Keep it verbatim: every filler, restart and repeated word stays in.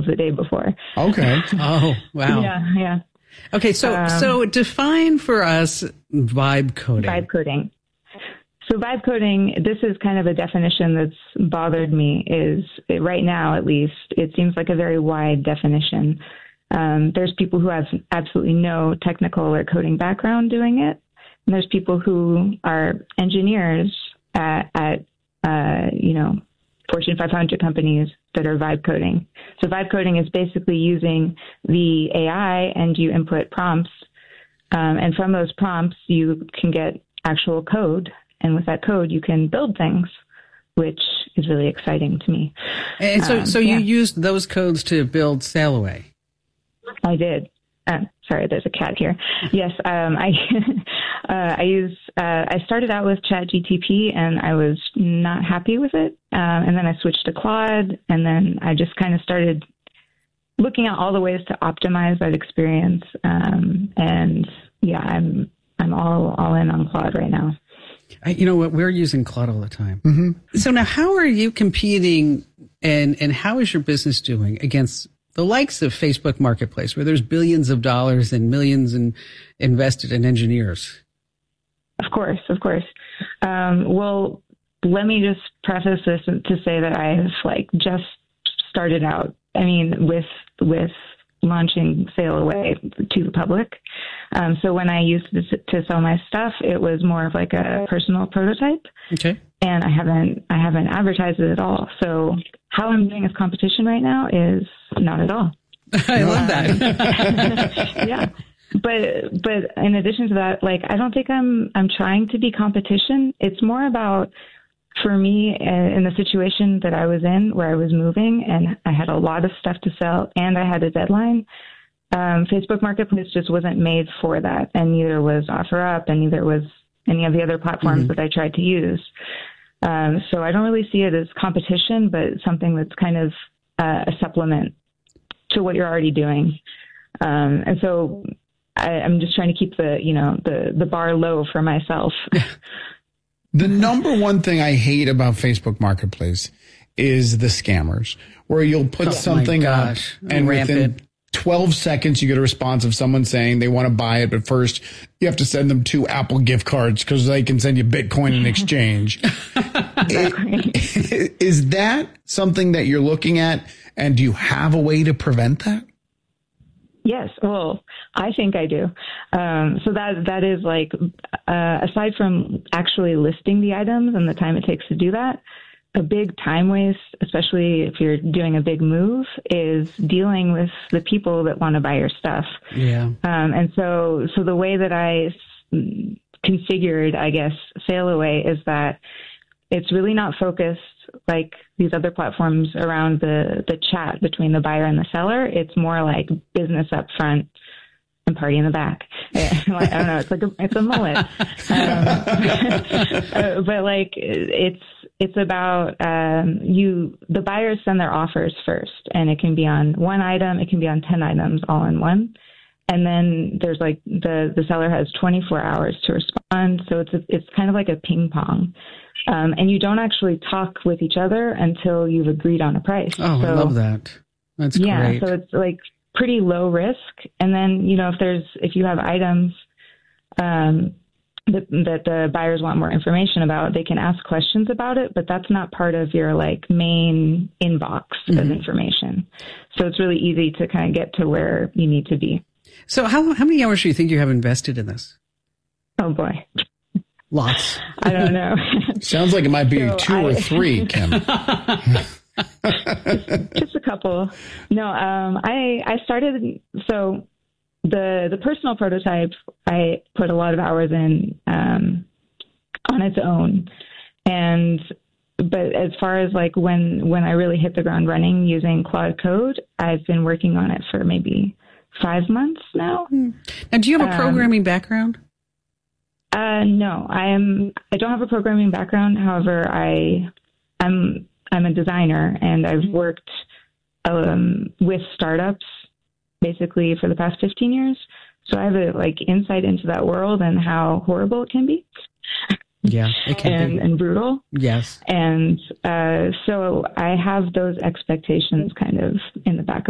emails the day before. Okay. Oh, wow. Yeah, yeah. Okay, so um, so define for us vibe coding. Vibe coding. So vibe coding, this is kind of a definition that's bothered me, is right now at least, it seems like a very wide definition. Um, there's people who have absolutely no technical or coding background doing it. And there's people who are engineers at, at uh, you know, Fortune five hundred companies that are vibe coding. So vibe coding is basically using the A I and you input prompts. Um, and from those prompts, you can get actual code. And with that code, you can build things, which is really exciting to me. And so, um, so yeah. you used those codes to build SailAway. I did. Uh, sorry, there's a cat here. Yes, um, I uh, I use. Uh, I started out with ChatGPT, and I was not happy with it. Um, and then I switched to Claude, and then I just kind of started looking at all the ways to optimize that experience. Um, and yeah, I'm I'm all all in on Claude right now. I, you know what? We're using Claude all the time. Mm-hmm. So now, how are you competing, and and how is your business doing against the likes of Facebook Marketplace, where there's billions of dollars and millions in, invested in engineers? Of course, of course. Um, well, let me just preface this to say that I have like just started out. I mean, with with launching SailAway to the public. Um, so when I used to, to sell my stuff, it was more of like a personal prototype. Okay. And I haven't I haven't advertised it at all. So how I'm doing as competition right now is not at all. I love that. Yeah. But but in addition to that, like I don't think I'm I'm trying to be competition. It's more about, for me, uh, in the situation that I was in where I was moving and I had a lot of stuff to sell and I had a deadline, um, Facebook Marketplace just wasn't made for that. And neither was OfferUp and neither was any of the other platforms mm-hmm. that I tried to use. Um, so I don't really see it as competition, but something that's kind of uh, a supplement to what you're already doing. Um, and so I, I'm just trying to keep the, you know, the, the bar low for myself. The number one thing I hate about Facebook Marketplace is the scammers, where you'll put oh something up and Rampant. within twelve seconds you get a response of someone saying they want to buy it, but first you have to send them two Apple gift cards because they can send you Bitcoin in exchange. it, is that something that you're looking at, and do you have a way to prevent that? Yes. Well, I think I do. Um, so that that is like, uh, aside from actually listing the items and the time it takes to do that, a big time waste, especially if you're doing a big move, is dealing with the people that want to buy your stuff. Yeah. Um, and so, so the way that I configured, I guess, SailAway is that it's really not focused like these other platforms around the, the chat between the buyer and the seller. It's more like business up front and party in the back. I don't know. It's like a, it's a mullet. Um, uh, but like it's, it's about, um, you, the buyers send their offers first, and it can be on one item. It can be on ten items all in one. And then there's like the, the seller has twenty-four hours to respond. So it's, a, it's kind of like a ping pong. Um, and you don't actually talk with each other until you've agreed on a price. Oh, so, I love that. That's yeah, great. So it's like pretty low risk. And then, you know, if there's, if you have items, um, that, that the buyers want more information about, they can ask questions about it, but that's not part of your like main inbox mm-hmm. of information. So it's really easy to kind of get to where you need to be. So how, how many hours do you think you have invested in this? Oh boy. Lots. I don't know. Sounds like it might be so two I, or three, Kim. just, just a couple. No, um, I I started, so the the personal prototype, I put a lot of hours in um, on its own. And, but as far as like when, when I really hit the ground running using Claude Code, I've been working on it for maybe five months now. And do you have a programming um, background? Uh, no, I am. I don't have a programming background. However, I, I'm I'm a designer, and I've worked um, with startups basically for the past fifteen years. So I have a like insight into that world and how horrible it can be. Yeah, it can and, be. and brutal. Yes. And uh, so I have those expectations kind of in the back of